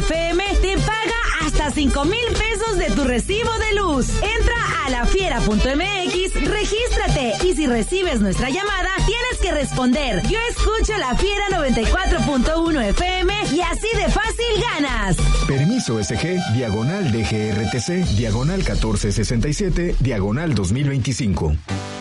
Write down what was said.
FM te paga hasta 5,000 pesos de tu recibo de luz. Entra a lafiera.mx, regístrate y si recibes nuestra llamada, tienes que responder: yo escucho La Fiera 94.1 FM y así de fácil ganas. Permiso SG, /DGRTC, /1467, /2025.